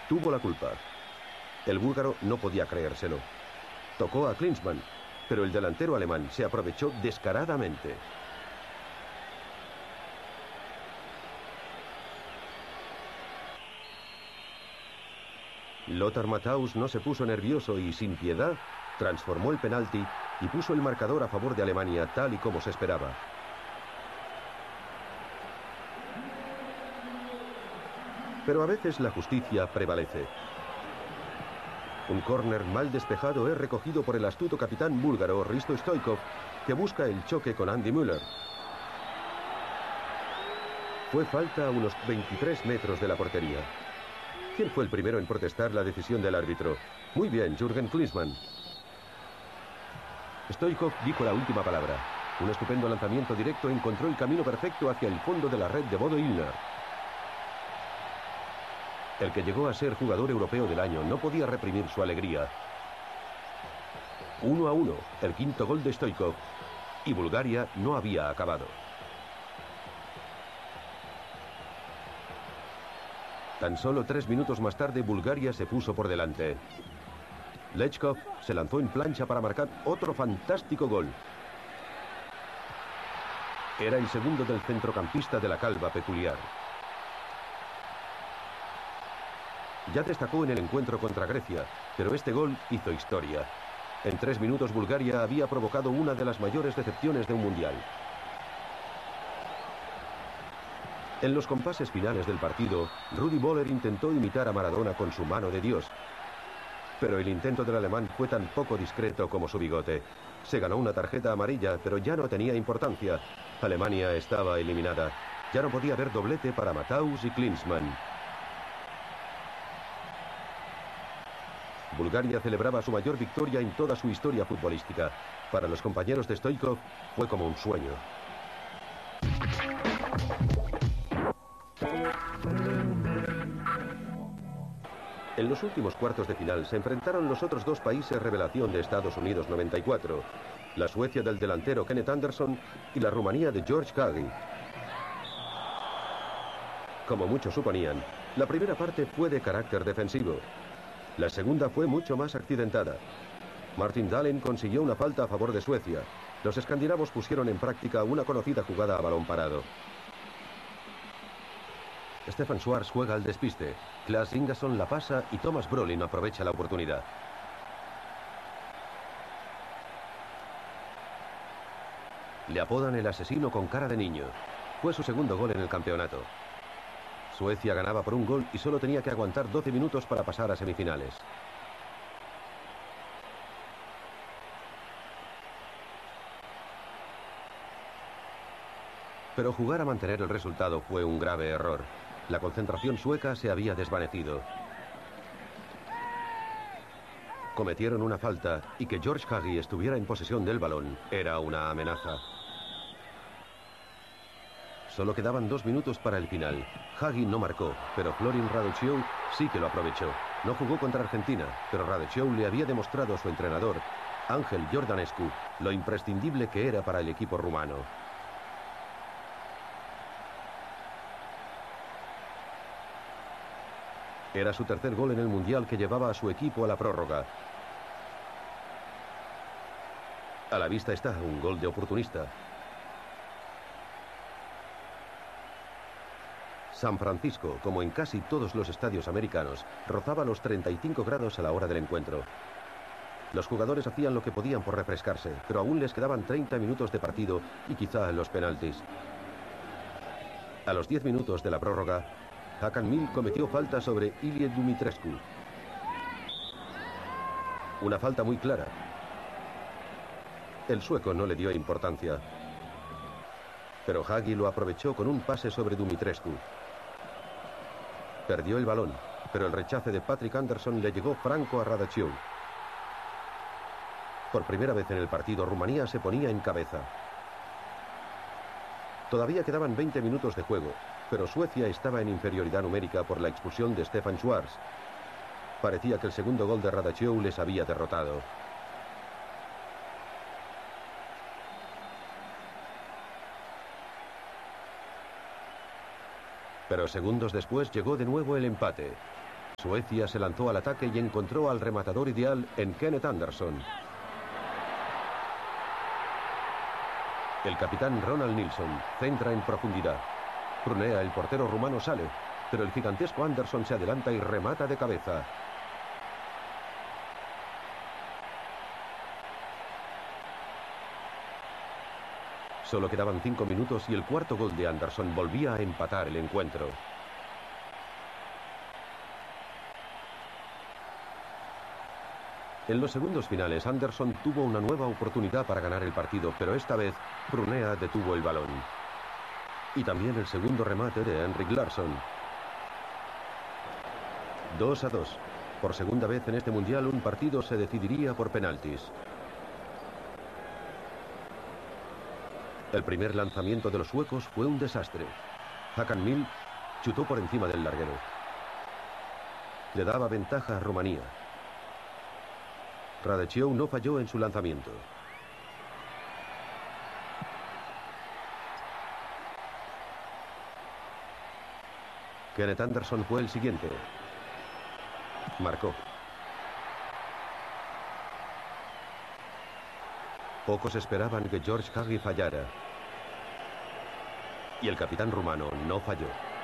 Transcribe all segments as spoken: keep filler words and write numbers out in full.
tuvo la culpa. El búlgaro no podía creérselo. Tocó a Klinsmann, pero el delantero alemán se aprovechó descaradamente. Lothar Matthaus no se puso nervioso y, sin piedad, transformó el penalti y puso el marcador a favor de Alemania, tal y como se esperaba. Pero a veces la justicia prevalece. Un córner mal despejado es recogido por el astuto capitán búlgaro Hristo Stoichkov, que busca el choque con Andy Müller. Fue falta a unos veintitrés metros de la portería. ¿Quién fue el primero en protestar la decisión del árbitro? Muy bien, Jürgen Klinsmann. Stoichkov dijo la última palabra. Un estupendo lanzamiento directo encontró el camino perfecto hacia el fondo de la red de Bodo Illner. El que llegó a ser jugador europeo del año no podía reprimir su alegría. Uno a uno, el quinto gol de Stoichkov, y Bulgaria no había acabado. Tan solo tres minutos más tarde, Bulgaria se puso por delante. Lechkov se lanzó en plancha para marcar otro fantástico gol. Era el segundo del centrocampista de la calva peculiar. Ya destacó en el encuentro contra Grecia, pero este gol hizo historia. En tres minutos Bulgaria había provocado una de las mayores decepciones de un mundial. En los compases finales del partido, Rudi Völler intentó imitar a Maradona con su mano de Dios. Pero el intento del alemán fue tan poco discreto como su bigote. Se ganó una tarjeta amarilla, pero ya no tenía importancia. Alemania estaba eliminada. Ya no podía haber doblete para Matthaus y Klinsmann. Bulgaria celebraba su mayor victoria en toda su historia futbolística. Para los compañeros de Stoichkov fue como un sueño. En los últimos cuartos de final se enfrentaron los otros dos países revelación de Estados Unidos noventa y cuatro, la Suecia del delantero Kenneth Anderson y la Rumanía de George Hagi. Como muchos suponían, la primera parte fue de carácter defensivo. La segunda fue mucho más accidentada. Martin Dahlin consiguió una falta a favor de Suecia. Los escandinavos pusieron en práctica una conocida jugada a balón parado. Stefan Schwarz juega al despiste. Klas Ingasson la pasa y Thomas Brolin aprovecha la oportunidad. Le apodan el asesino con cara de niño. Fue su segundo gol en el campeonato. Suecia ganaba por un gol y solo tenía que aguantar doce minutos para pasar a semifinales. Pero jugar a mantener el resultado fue un grave error. La concentración sueca se había desvanecido. Cometieron una falta y que George Hagi estuviera en posesión del balón era una amenaza. Solo quedaban dos minutos para el final. Hagi no marcó, pero Florin Raducioł sí que lo aprovechó. No jugó contra Argentina, pero Raducioł le había demostrado a su entrenador, Ángel Iordanescu, lo imprescindible que era para el equipo rumano. Era su tercer gol en el Mundial que llevaba a su equipo a la prórroga. A la vista está un gol de oportunista. San Francisco, como en casi todos los estadios americanos, rozaba los treinta y cinco grados a la hora del encuentro. Los jugadores hacían lo que podían por refrescarse, pero aún les quedaban treinta minutos de partido y quizá los penaltis. A los diez minutos de la prórroga, Hakan Mill cometió falta sobre Ilie Dumitrescu. Una falta muy clara. El sueco no le dio importancia. Pero Hagi lo aprovechó con un pase sobre Dumitrescu. Perdió el balón, pero el rechace de Patrick Anderson le llegó franco a Raducioł. Por primera vez en el partido, Rumanía se ponía en cabeza. Todavía quedaban veinte minutos de juego, pero Suecia estaba en inferioridad numérica por la expulsión de Stefan Schwarz. Parecía que el segundo gol de Raducioł les había derrotado. Pero segundos después llegó de nuevo el empate. Suecia se lanzó al ataque y encontró al rematador ideal en Kenneth Anderson. El capitán Ronald Nilsson centra en profundidad. Prunea, el portero rumano, sale, pero el gigantesco Anderson se adelanta y remata de cabeza. Solo quedaban cinco minutos y el cuarto gol de Anderson volvía a empatar el encuentro. En los segundos finales, Anderson tuvo una nueva oportunidad para ganar el partido, pero esta vez Prunea detuvo el balón. Y también el segundo remate de Henrik Larsson. dos a dos. Por segunda vez en este mundial, un partido se decidiría por penaltis. El primer lanzamiento de los suecos fue un desastre. Hakan Mild chutó por encima del larguero. Le daba ventaja a Rumanía. Radechiow no falló en su lanzamiento. Kenneth Anderson fue el siguiente. Marcó. Pocos esperaban que George Hagi fallara. Y el capitán rumano no falló.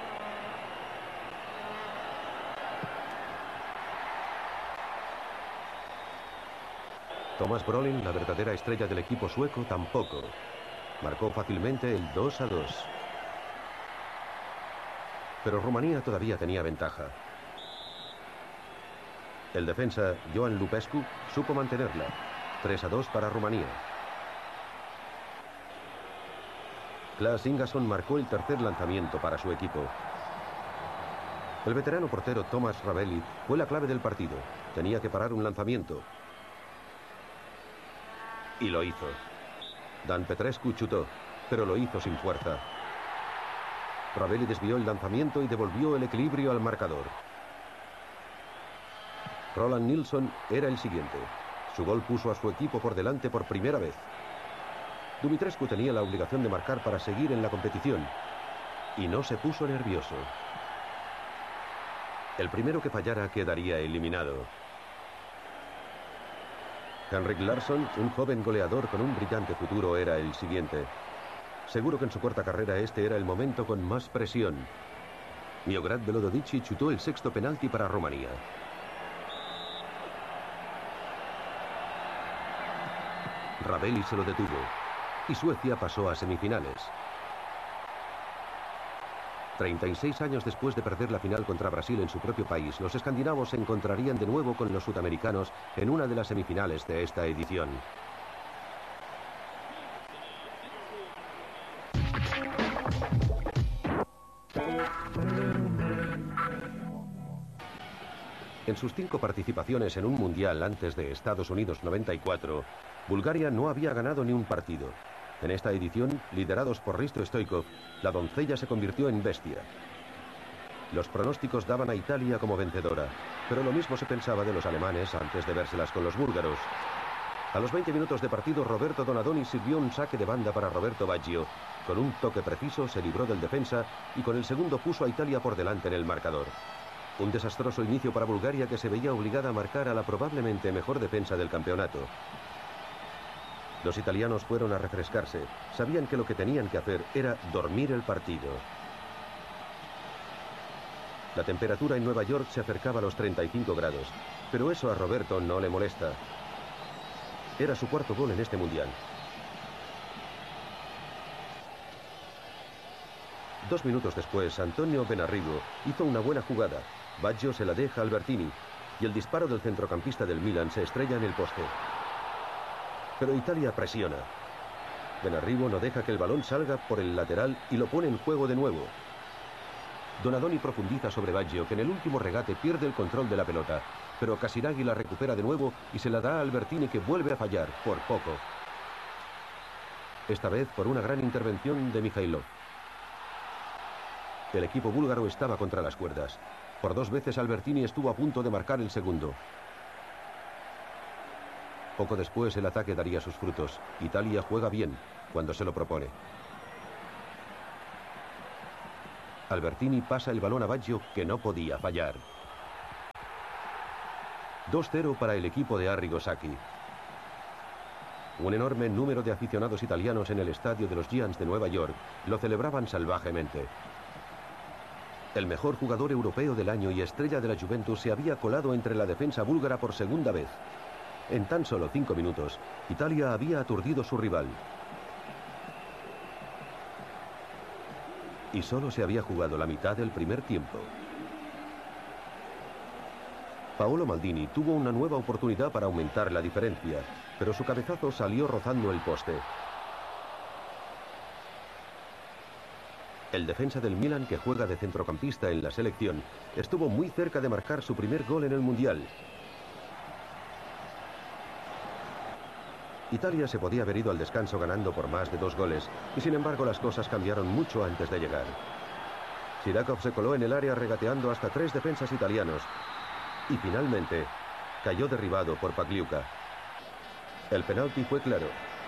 Thomas Brolin, la verdadera estrella del equipo sueco, tampoco. Marcó fácilmente el dos a dos. Pero Rumanía todavía tenía ventaja. El defensa Johan Lupescu supo mantenerla. tres a dos para Rumanía. Klas Ingason marcó el tercer lanzamiento para su equipo. El veterano portero Thomas Ravelli fue la clave del partido. Tenía que parar un lanzamiento. Y lo hizo. Dan Petrescu chutó, pero lo hizo sin fuerza. Ravelli desvió el lanzamiento y devolvió el equilibrio al marcador. Roland Nilsson era el siguiente. Su gol puso a su equipo por delante por primera vez. Dumitrescu tenía la obligación de marcar para seguir en la competición. Y no se puso nervioso. El primero que fallara quedaría eliminado. Henrik Larsson, un joven goleador con un brillante futuro, era el siguiente. Seguro que en su corta carrera este era el momento con más presión. Miograd Velododici chutó el sexto penalti para Rumanía. Ravelli se lo detuvo y Suecia pasó a semifinales. treinta y seis años después de perder la final contra Brasil en su propio país, los escandinavos se encontrarían de nuevo con los sudamericanos en una de las semifinales de esta edición. En sus cinco participaciones en un mundial antes de Estados Unidos noventa y cuatro, Bulgaria no había ganado ni un partido. En esta edición, liderados por Risto Stoichkov, la doncella se convirtió en bestia. Los pronósticos daban a Italia como vencedora, pero lo mismo se pensaba de los alemanes antes de vérselas con los búlgaros. A los veinte minutos de partido, Roberto Donadoni sirvió un saque de banda para Roberto Baggio. Con un toque preciso se libró del defensa y con el segundo puso a Italia por delante en el marcador. Un desastroso inicio para Bulgaria, que se veía obligada a marcar a la probablemente mejor defensa del campeonato. Los italianos fueron a refrescarse. Sabían que lo que tenían que hacer era dormir el partido. La temperatura en Nueva York se acercaba a los treinta y cinco grados, pero eso a Roberto no le molesta. Era su cuarto gol en este mundial. Dos minutos después, Antonio Benarrigo hizo una buena jugada. Baggio se la deja a Albertini y el disparo del centrocampista del Milan se estrella en el poste. Pero Italia presiona. Benarrigo no deja que el balón salga por el lateral y lo pone en juego de nuevo. Donadoni profundiza sobre Baggio, que en el último regate pierde el control de la pelota, pero Casiraghi la recupera de nuevo y se la da a Albertini, que vuelve a fallar, por poco. Esta vez por una gran intervención de Mikhailov. El equipo búlgaro estaba contra las cuerdas. Por dos veces Albertini estuvo a punto de marcar el segundo. Poco después el ataque daría sus frutos. Italia juega bien cuando se lo propone. Albertini pasa el balón a Baggio, que no podía fallar. dos cero para el equipo de Arrigo Sacchi. Un enorme número de aficionados italianos en el estadio de los Giants de Nueva York lo celebraban salvajemente. El mejor jugador europeo del año y estrella de la Juventus se había colado entre la defensa búlgara por segunda vez. En tan solo cinco minutos, Italia había aturdido a su rival. Y solo se había jugado la mitad del primer tiempo. Paolo Maldini tuvo una nueva oportunidad para aumentar la diferencia, pero su cabezazo salió rozando el poste. El defensa del Milan, que juega de centrocampista en la selección, estuvo muy cerca de marcar su primer gol en el Mundial. Italia se podía haber ido al descanso ganando por más de dos goles, y sin embargo las cosas cambiaron mucho antes de llegar. Sirakov se coló en el área regateando hasta tres defensas italianos, y finalmente cayó derribado por Pagliuca. El penalti fue claro.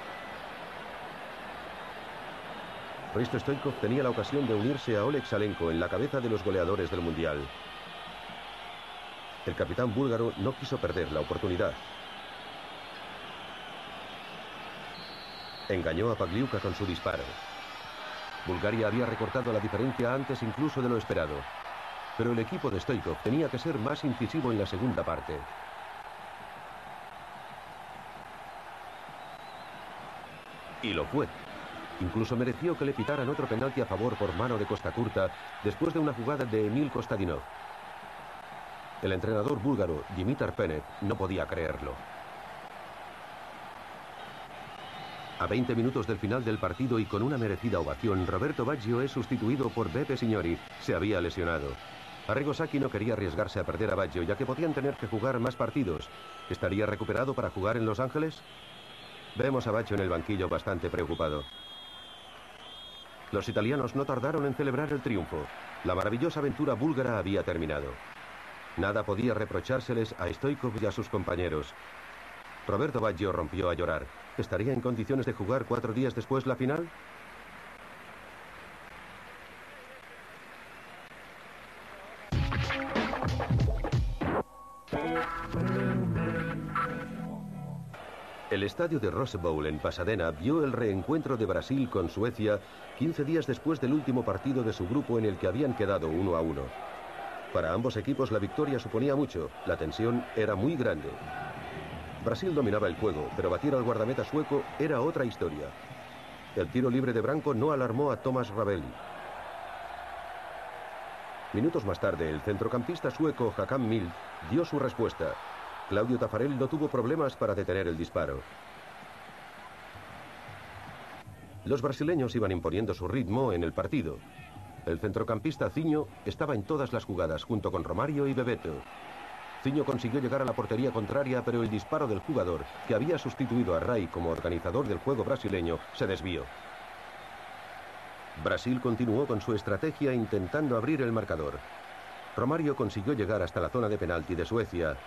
Hristo Stoichkov tenía la ocasión de unirse a Oleg Salenko en la cabeza de los goleadores del Mundial. El capitán búlgaro no quiso perder la oportunidad. Engañó a Pagliuca con su disparo. Bulgaria había recortado la diferencia antes incluso de lo esperado. Pero el equipo de Stoichkov tenía que ser más incisivo en la segunda parte. Y lo fue. Incluso mereció que le pitaran otro penalti a favor por mano de Costa Curta después de una jugada de Emil Kostadinov. El entrenador búlgaro, Dimitar Penev, no podía creerlo. A veinte minutos del final del partido y con una merecida ovación, Roberto Baggio es sustituido por Beppe Signori. Se había lesionado. Arrigo Sacchi no quería arriesgarse a perder a Baggio, ya que podían tener que jugar más partidos. ¿Estaría recuperado para jugar en Los Ángeles? Vemos a Baggio en el banquillo bastante preocupado. Los italianos no tardaron en celebrar el triunfo. La maravillosa aventura búlgara había terminado. Nada podía reprochárseles a Stoichkov y a sus compañeros. Roberto Baggio rompió a llorar. ¿Estaría en condiciones de jugar cuatro días después la final? El estadio de Rose Bowl en Pasadena vio el reencuentro de Brasil con Suecia quince días después del último partido de su grupo en el que habían quedado uno a uno. Para ambos equipos la victoria suponía mucho, la tensión era muy grande. Brasil dominaba el juego, pero batir al guardameta sueco era otra historia. El tiro libre de Branco no alarmó a Thomas Ravelli. Minutos más tarde, el centrocampista sueco Håkan Mild dio su respuesta. Claudio Taffarel no tuvo problemas para detener el disparo. Los brasileños iban imponiendo su ritmo en el partido. El centrocampista Zinho estaba en todas las jugadas junto con Romario y Bebeto. Zinho consiguió llegar a la portería contraria, pero el disparo del jugador, que había sustituido a Rai como organizador del juego brasileño, se desvió. Brasil continuó con su estrategia intentando abrir el marcador. Romario consiguió llegar hasta la zona de penalti de Suecia.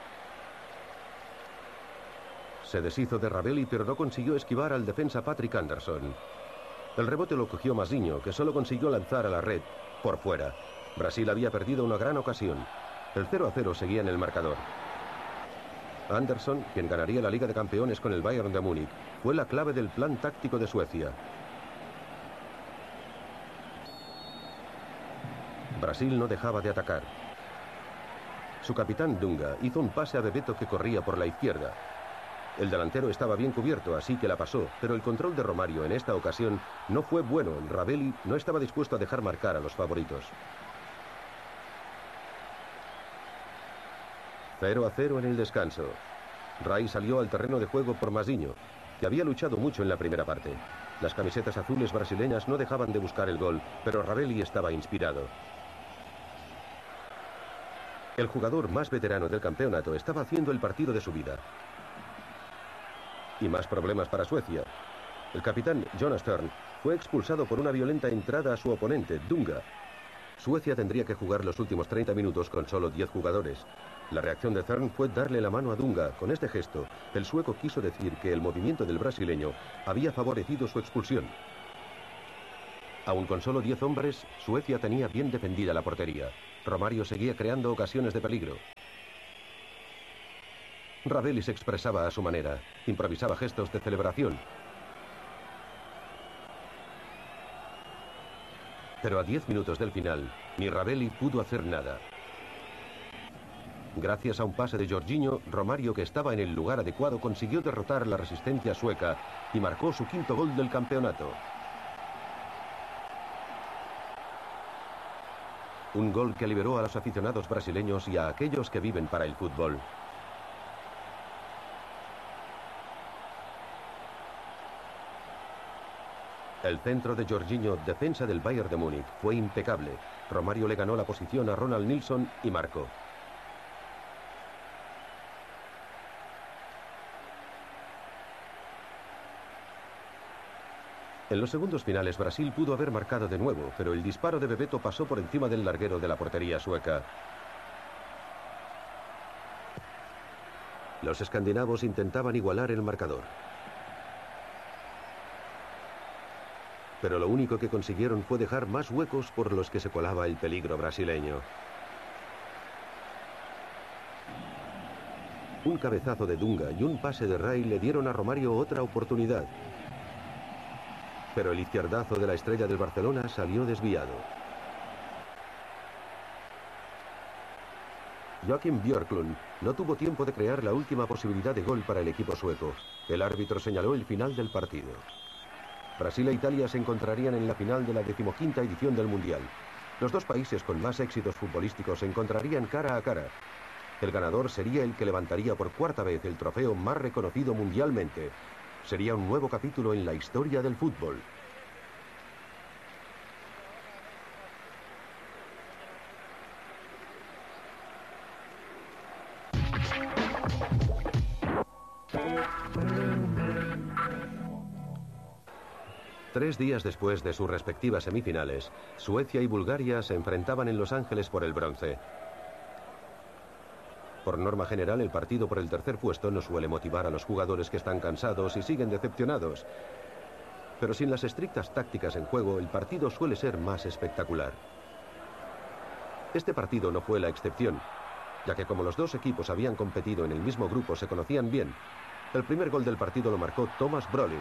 Se deshizo de Ravelli, pero no consiguió esquivar al defensa Patrick Anderson. El rebote lo cogió Mazinho, que solo consiguió lanzar a la red por fuera. Brasil había perdido una gran ocasión. El cero a cero seguía en el marcador. Anderson, quien ganaría la Liga de Campeones con el Bayern de Múnich, fue la clave del plan táctico de Suecia. Brasil no dejaba de atacar. Su capitán Dunga hizo un pase a Bebeto que corría por la izquierda. El delantero estaba bien cubierto, así que la pasó, pero el control de Romario en esta ocasión no fue bueno. Ravelli no estaba dispuesto a dejar marcar a los favoritos. cero a cero en el descanso. Rai salió al terreno de juego por Mazinho, que había luchado mucho en la primera parte. Las camisetas azules brasileñas no dejaban de buscar el gol, pero Ravelli estaba inspirado. El jugador más veterano del campeonato estaba haciendo el partido de su vida. Y más problemas para Suecia. El capitán Jonas Thörn fue expulsado por una violenta entrada a su oponente, Dunga. Suecia tendría que jugar los últimos treinta minutos con solo diez jugadores. La reacción de Thörn fue darle la mano a Dunga. Con este gesto, el sueco quiso decir que el movimiento del brasileño había favorecido su expulsión. Aun con solo diez hombres, Suecia tenía bien defendida la portería. Romario seguía creando ocasiones de peligro. Ravelli se expresaba a su manera, improvisaba gestos de celebración. Pero a diez minutos del final, ni Ravelli pudo hacer nada. Gracias a un pase de Jorginho, Romario, que estaba en el lugar adecuado, consiguió derrotar la resistencia sueca y marcó su quinto gol del campeonato. Un gol que liberó a los aficionados brasileños y a aquellos que viven para el fútbol. El centro de Jorginho, defensa del Bayern de Múnich, fue impecable. Romario le ganó la posición a Ronald Nilsson y marcó. En los segundos finales, Brasil pudo haber marcado de nuevo, pero el disparo de Bebeto pasó por encima del larguero de la portería sueca. Los escandinavos intentaban igualar el marcador. Pero lo único que consiguieron fue dejar más huecos por los que se colaba el peligro brasileño. Un cabezazo de Dunga y un pase de Ray le dieron a Romario otra oportunidad. Pero el izquierdazo de la estrella del Barcelona salió desviado. Joakim Björklund no tuvo tiempo de crear la última posibilidad de gol para el equipo sueco. El árbitro señaló el final del partido. Brasil e Italia se encontrarían en la final de la decimoquinta edición del Mundial. Los dos países con más éxitos futbolísticos se encontrarían cara a cara. El ganador sería el que levantaría por cuarta vez el trofeo más reconocido mundialmente. Sería un nuevo capítulo en la historia del fútbol. Tres días después de sus respectivas semifinales, Suecia y Bulgaria se enfrentaban en Los Ángeles por el bronce. Por norma general, el partido por el tercer puesto no suele motivar a los jugadores que están cansados y siguen decepcionados. Pero sin las estrictas tácticas en juego, el partido suele ser más espectacular. Este partido no fue la excepción, ya que como los dos equipos habían competido en el mismo grupo, se conocían bien. El primer gol del partido lo marcó Thomas Brolin.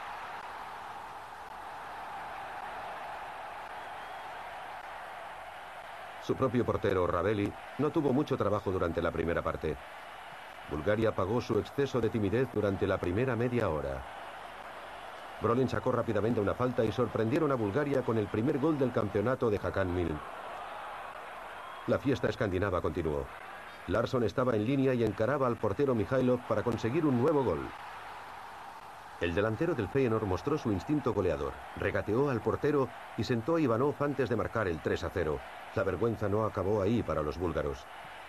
Su propio portero, Ravelli, no tuvo mucho trabajo durante la primera parte. Bulgaria pagó su exceso de timidez durante la primera media hora. Brolin sacó rápidamente una falta y sorprendieron a Bulgaria con el primer gol del campeonato de Hakan Mill. La fiesta escandinava continuó. Larsson estaba en línea y encaraba al portero Mihailov para conseguir un nuevo gol. El delantero del Feyenoord mostró su instinto goleador, regateó al portero y sentó a Ivanov antes de marcar el tres a cero. La vergüenza no acabó ahí para los búlgaros.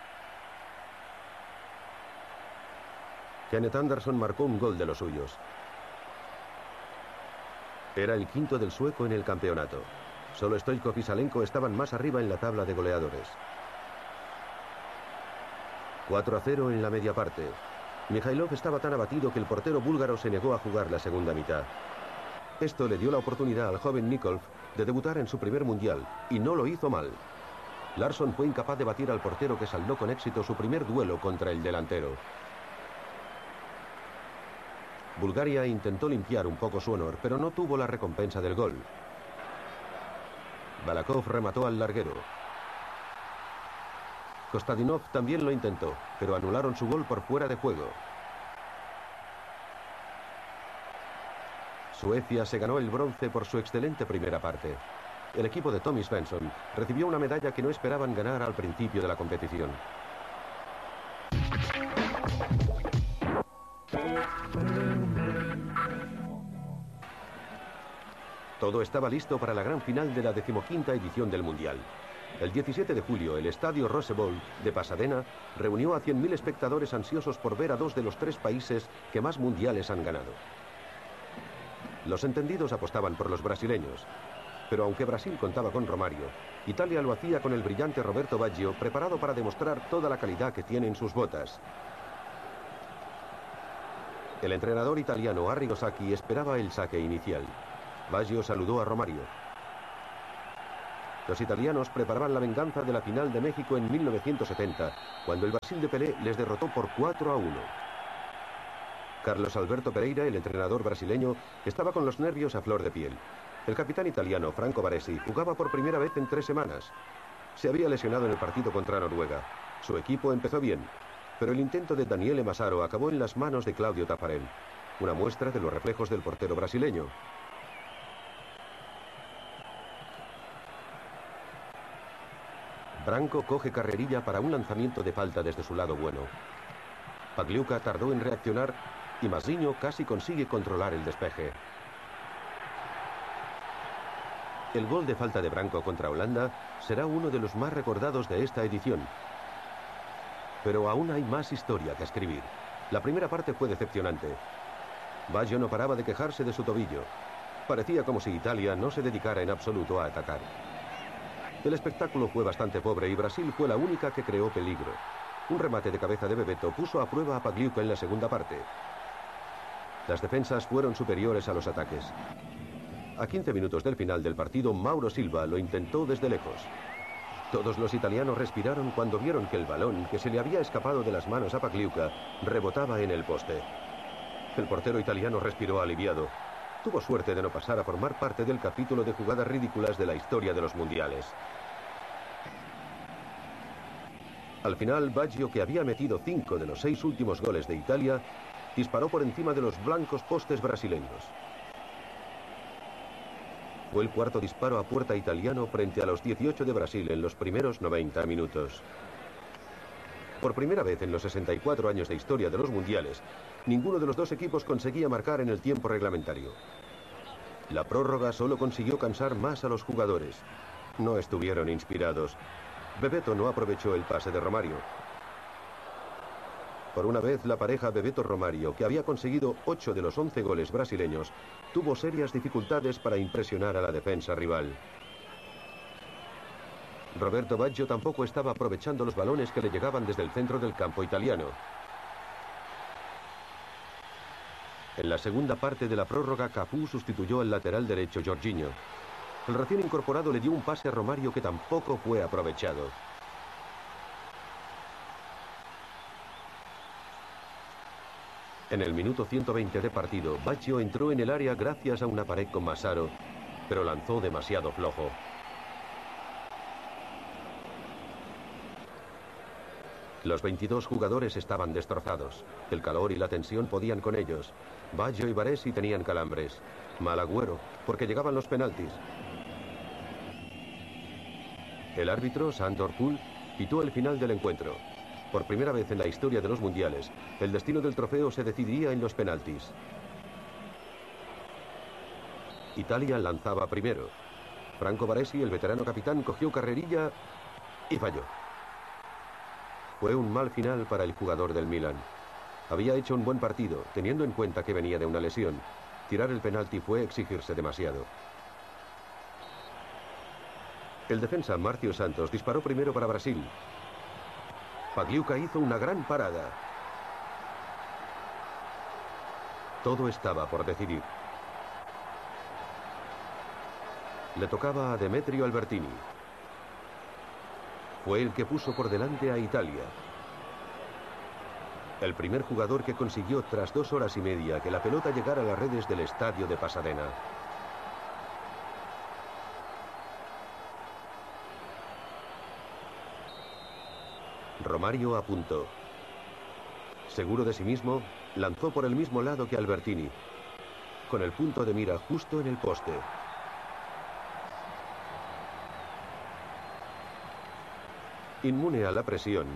Kenneth Anderson marcó un gol de los suyos. Era el quinto del sueco en el campeonato. Solo Stoichkov y Salenko estaban más arriba en la tabla de goleadores. cuatro a cero en la media parte. Mihailov estaba tan abatido que el portero búlgaro se negó a jugar la segunda mitad. Esto le dio la oportunidad al joven Nikolov de debutar en su primer mundial, y no lo hizo mal. Larsson fue incapaz de batir al portero, que saldó con éxito su primer duelo contra el delantero. Bulgaria intentó limpiar un poco su honor, pero no tuvo la recompensa del gol. Balakov remató al larguero. Kostadinov también lo intentó, pero anularon su gol por fuera de juego. Suecia se ganó el bronce por su excelente primera parte. El equipo de Tommy Svensson recibió una medalla que no esperaban ganar al principio de la competición. Todo estaba listo para la gran final de la decimoquinta edición del Mundial. El diecisiete de julio, el estadio Rose Bowl de Pasadena reunió a cien mil espectadores ansiosos por ver a dos de los tres países que más mundiales han ganado. Los entendidos apostaban por los brasileños, pero aunque Brasil contaba con Romario, Italia lo hacía con el brillante Roberto Baggio, preparado para demostrar toda la calidad que tiene en sus botas. El entrenador italiano Arrigo Sacchi esperaba el saque inicial. Baggio saludó a Romario. Los italianos preparaban la venganza de la final de México en mil novecientos setenta, cuando el Brasil de Pelé les derrotó por cuatro a uno. Carlos Alberto Pereira, el entrenador brasileño, estaba con los nervios a flor de piel. El capitán italiano, Franco Baresi, jugaba por primera vez en tres semanas. Se había lesionado en el partido contra Noruega. Su equipo empezó bien, pero el intento de Daniele Massaro acabó en las manos de Claudio Taffarel, una muestra de los reflejos del portero brasileño. Branco coge carrerilla para un lanzamiento de falta desde su lado bueno. Pagliuca tardó en reaccionar y Mazinho casi consigue controlar el despeje. El gol de falta de Branco contra Holanda será uno de los más recordados de esta edición. Pero aún hay más historia que escribir. La primera parte fue decepcionante. Baggio no paraba de quejarse de su tobillo. Parecía como si Italia no se dedicara en absoluto a atacar. El espectáculo fue bastante pobre y Brasil fue la única que creó peligro. Un remate de cabeza de Bebeto puso a prueba a Pagliuca en la segunda parte. Las defensas fueron superiores a los ataques. A quince minutos del final del partido, Mauro Silva lo intentó desde lejos. Todos los italianos respiraron cuando vieron que el balón, que se le había escapado de las manos a Pagliuca, rebotaba en el poste. El portero italiano respiró aliviado. Tuvo suerte de no pasar a formar parte del capítulo de jugadas ridículas de la historia de los mundiales. Al final, Baggio, que había metido cinco de los seis últimos goles de Italia, disparó por encima de los blancos postes brasileños. Fue el cuarto disparo a puerta italiano frente a los dieciocho de Brasil en los primeros noventa minutos. Por primera vez en los sesenta y cuatro años de historia de los mundiales, ninguno de los dos equipos conseguía marcar en el tiempo reglamentario. La prórroga solo consiguió cansar más a los jugadores. No estuvieron inspirados. Bebeto no aprovechó el pase de Romario. Por una vez, la pareja Bebeto-Romario, que había conseguido ocho de los once goles brasileños, tuvo serias dificultades para impresionar a la defensa rival. Roberto Baggio tampoco estaba aprovechando los balones que le llegaban desde el centro del campo italiano. En la segunda parte de la prórroga, Cafú sustituyó al lateral derecho Jorginho. El recién incorporado le dio un pase a Romario que tampoco fue aprovechado. En el minuto ciento veinte de partido, Baggio entró en el área gracias a una pared con Massaro, pero lanzó demasiado flojo. Los veintidós jugadores estaban destrozados. El calor y la tensión podían con ellos. Baggio y Baresi tenían calambres. Mal agüero, porque llegaban los penaltis. El árbitro, Sandor Pool, pitó el final del encuentro. Por primera vez en la historia de los mundiales, el destino del trofeo se decidiría en los penaltis. Italia lanzaba primero. Franco Baresi, el veterano capitán, cogió carrerilla y falló. Fue un mal final para el jugador del Milan. Había hecho un buen partido, teniendo en cuenta que venía de una lesión. Tirar el penalti fue exigirse demasiado. El defensa Márcio Santos disparó primero para Brasil. Pagliuca hizo una gran parada. Todo estaba por decidir. Le tocaba a Demetrio Albertini. Fue el que puso por delante a Italia. El primer jugador que consiguió tras dos horas y media que la pelota llegara a las redes del estadio de Pasadena. Romario apuntó. Seguro de sí mismo, lanzó por el mismo lado que Albertini, con el punto de mira justo en el poste. Inmune a la presión,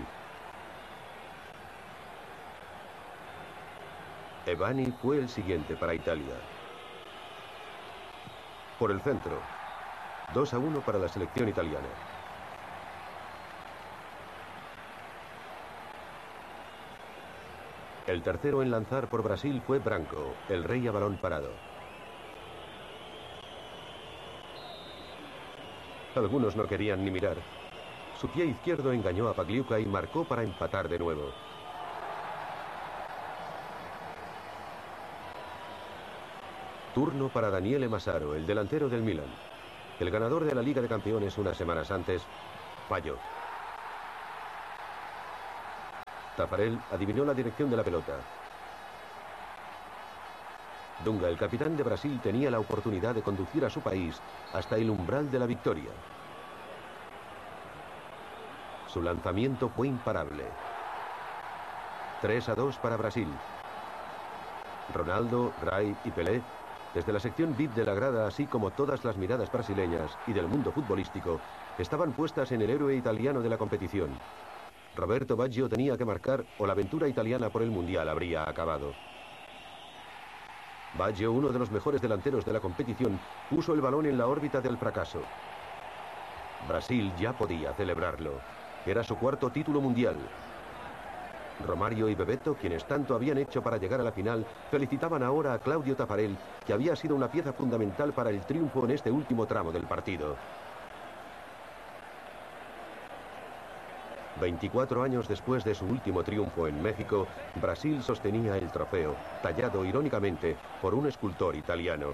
Evani fue el siguiente para Italia. Por el centro, dos a uno para la selección italiana. El tercero en lanzar por Brasil fue Branco, el rey a balón parado. Algunos no querían ni mirar. Su pie izquierdo engañó a Pagliuca y marcó para empatar de nuevo. Turno para Daniele Massaro, el delantero del Milan. El ganador de la Liga de Campeones unas semanas antes falló. Taffarel adivinó la dirección de la pelota. Dunga, el capitán de Brasil, tenía la oportunidad de conducir a su país hasta el umbral de la victoria. Su lanzamiento fue imparable. tres a dos para Brasil. Ronaldo, Ray y Pelé, desde la sección V I P de la grada, así como todas las miradas brasileñas y del mundo futbolístico, estaban puestas en el héroe italiano de la competición. Roberto Baggio tenía que marcar o la aventura italiana por el Mundial habría acabado. Baggio, uno de los mejores delanteros de la competición, puso el balón en la órbita del fracaso. Brasil ya podía celebrarlo. Era su cuarto título mundial. Romario y Bebeto, quienes tanto habían hecho para llegar a la final, felicitaban ahora a Claudio Taffarel, que había sido una pieza fundamental para el triunfo en este último tramo del partido. veinticuatro años después de su último triunfo en México, Brasil sostenía el trofeo, tallado irónicamente por un escultor italiano.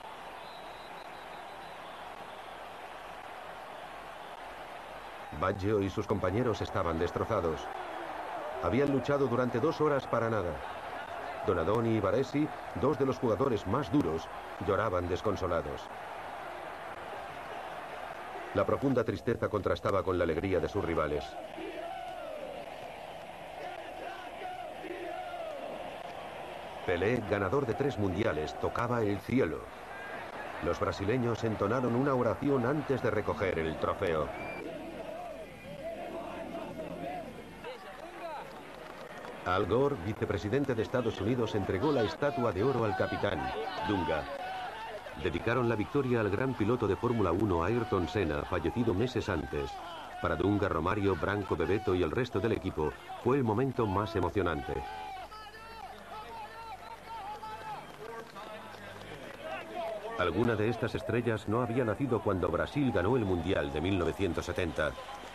Baggio y sus compañeros estaban destrozados. Habían luchado durante dos horas para nada. Donadoni y Baresi, dos de los jugadores más duros, lloraban desconsolados. La profunda tristeza contrastaba con la alegría de sus rivales. Pelé, ganador de tres mundiales, tocaba el cielo. Los brasileños entonaron una oración antes de recoger el trofeo. Al Gore, vicepresidente de Estados Unidos, entregó la estatua de oro al capitán, Dunga. Dedicaron la victoria al gran piloto de Fórmula uno Ayrton Senna, fallecido meses antes. Para Dunga, Romario, Branco, Bebeto y el resto del equipo, fue el momento más emocionante. Alguna de estas estrellas no había nacido cuando Brasil ganó el Mundial de mil novecientos setenta.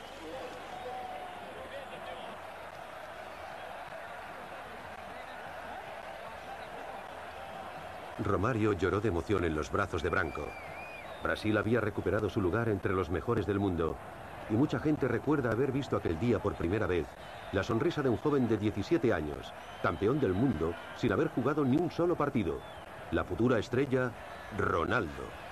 Romario lloró de emoción en los brazos de Branco. Brasil había recuperado su lugar entre los mejores del mundo, y mucha gente recuerda haber visto aquel día por primera vez la sonrisa de un joven de diecisiete años, campeón del mundo sin haber jugado ni un solo partido. La futura estrella, Ronaldo.